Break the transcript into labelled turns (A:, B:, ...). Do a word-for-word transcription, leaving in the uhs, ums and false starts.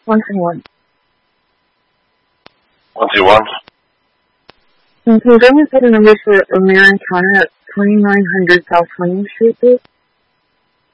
A: one twenty-one.
B: one two one.
A: And can you go and set a number for O'Meara County at twenty-nine hundred South twentieth Street, please?